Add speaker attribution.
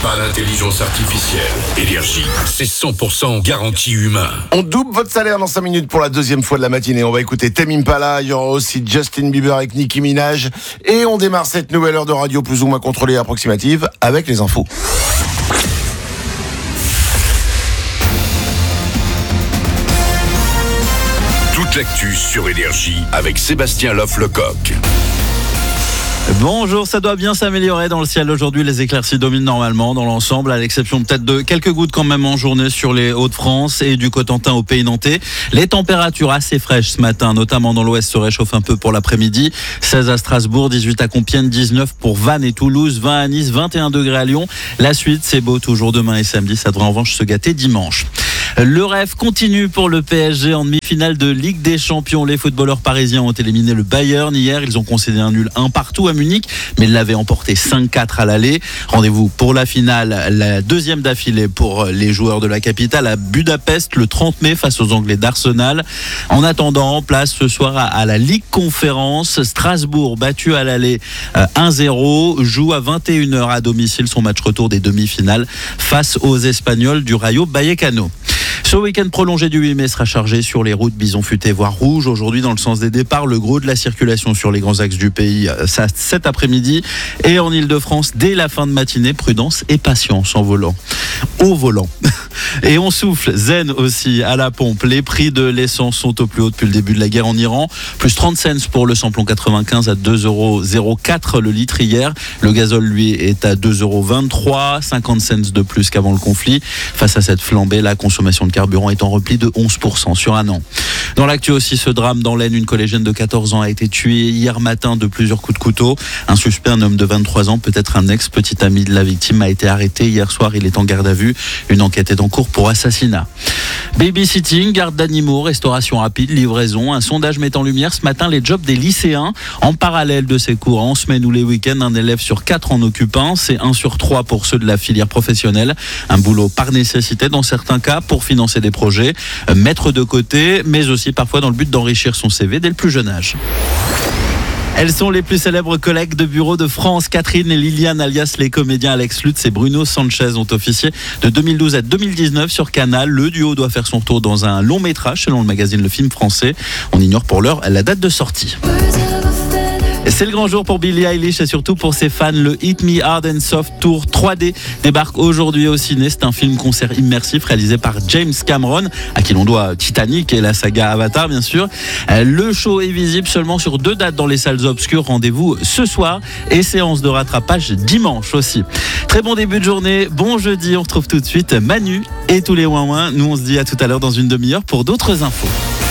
Speaker 1: pas l'intelligence artificielle. Énergie, c'est 100% garantie humain.
Speaker 2: On double votre salaire dans 5 minutes pour la deuxième fois de la matinée. On va écouter Tame Impala, il y aura aussi Justin Bieber avec Nicki Minaj. Et on démarre cette nouvelle heure de radio plus ou moins contrôlée et approximative avec les infos.
Speaker 1: Toute l'actu sur Énergie avec Sébastien Loff-Lecoq.
Speaker 3: Bonjour, ça doit bien s'améliorer dans le ciel aujourd'hui. Les éclaircies dominent normalement dans l'ensemble, à l'exception peut-être de quelques gouttes quand même en journée sur les Hauts-de-France et du Cotentin au Pays Nantais. Les températures assez fraîches ce matin, notamment dans l'ouest, se réchauffent un peu pour l'après-midi. 16 à Strasbourg, 18 à Compiègne, 19 pour Vannes et Toulouse, 20 à Nice, 21 degrés à Lyon. La suite, c'est beau toujours demain et samedi. Ça devrait en revanche se gâter dimanche. Le rêve continue pour le PSG en demi-finale de Ligue des Champions. Les footballeurs parisiens ont éliminé le Bayern hier. Ils ont concédé un nul 1 partout à Munich, mais l'avaient emporté 5-4 à l'aller. Rendez-vous pour la finale, la deuxième d'affilée pour les joueurs de la capitale à Budapest le 30 mai face aux Anglais d'Arsenal. En attendant, place ce soir à la Ligue Conférence. Strasbourg, battu à l'aller 1-0, joue à 21h à domicile son match retour des demi-finales face aux Espagnols du Rayo Vallecano. Ce week-end prolongé du 8 mai sera chargé sur les routes bison futé voire rouge. Aujourd'hui, dans le sens des départs, le gros de la circulation sur les grands axes du pays, ça cet après-midi. Et en Ile-de-France, dès la fin de matinée, prudence et patience en volant. Au volant. Et on souffle zen aussi à la pompe. Les prix de l'essence sont au plus haut depuis le début de la guerre en Iran. Plus 30 cents pour le samplon 95 à 2,04€ le litre hier. Le gazole, lui, est à 2,23€, 50 cents de plus qu'avant le conflit. Face à cette flambée, la consommation de carburant est en repli de 11% sur un an. Dans l'actu aussi, ce drame dans l'Aisne, une collégienne de 14 ans a été tuée hier matin de plusieurs coups de couteau. Un suspect, un homme de 23 ans, peut-être un ex-petit ami de la victime, a été arrêté hier soir. Il est en garde à vue. Une enquête est en cours pour assassinat. Babysitting, garde d'animaux, restauration rapide, livraison. Un sondage met en lumière ce matin les jobs des lycéens. En parallèle de ces cours, en semaine ou les week-ends, un élève sur 4 en occupe un. C'est 1 sur 3 pour ceux de la filière professionnelle. Un boulot par nécessité dans certains cas pour financer des projets, mettre de côté, mais aussi parfois dans le but d'enrichir son CV dès le plus jeune âge. Elles sont les plus célèbres collègues de bureau de France. Catherine et Liliane, alias les comédiens Alex Lutz et Bruno Sanchez, ont officié de 2012 à 2019 sur Canal. Le duo doit faire son retour dans un long métrage selon le magazine Le Film Français. On ignore pour l'heure la date de sortie. C'est le grand jour pour Billie Eilish et surtout pour ses fans. Le Hit Me Hard and Soft Tour 3D débarque aujourd'hui au ciné. C'est un film-concert immersif réalisé par James Cameron, à qui l'on doit Titanic et la saga Avatar, bien sûr. Le show est visible seulement sur 2 dates dans les salles obscures. Rendez-vous ce soir et séance de rattrapage dimanche aussi. Très bon début de journée, bon jeudi. On retrouve tout de suite Manu et tous les ouin-ouin. Nous, on se dit à tout à l'heure dans une demi-heure pour d'autres infos.